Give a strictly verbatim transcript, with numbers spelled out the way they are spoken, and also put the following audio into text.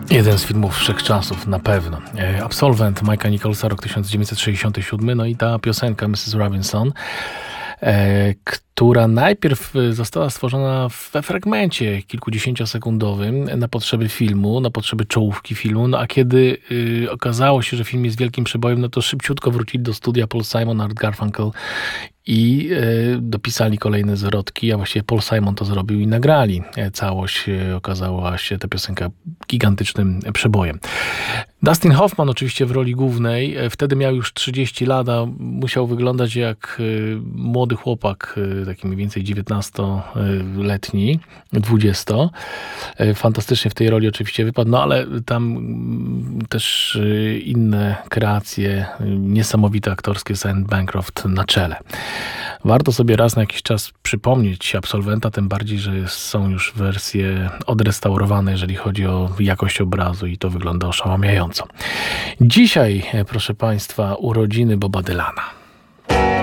Jeden z filmów wszechczasów, na pewno. Absolwent Mike'a Nicholsa, rok tysiąc dziewięćset sześćdziesiąty siódmy, no i ta piosenka missus Robinson, e, która najpierw została stworzona we fragmencie kilkudziesięciosekundowym na potrzeby filmu, na potrzeby czołówki filmu, no a kiedy y, okazało się, że film jest wielkim przebojem, no to szybciutko wrócili do studia Paul Simon, Art Garfunkel i y, dopisali kolejne zwrotki, a właściwie Paul Simon to zrobił i nagrali całość. Y, okazała się ta piosenka gigantycznym przebojem. Dustin Hoffman oczywiście w roli głównej, wtedy miał już trzydzieści lat, a musiał wyglądać jak y, młody chłopak, y, taki mniej więcej dziewiętnastoletni, dwudziesto. Fantastycznie w tej roli oczywiście wypadł, no ale tam też inne kreacje, niesamowite aktorskie, Sam Bancroft na czele. Warto sobie raz na jakiś czas przypomnieć Absolwenta, tym bardziej, że są już wersje odrestaurowane, jeżeli chodzi o jakość obrazu i to wygląda oszałamiająco. Dzisiaj, proszę Państwa, urodziny Boba Dylana.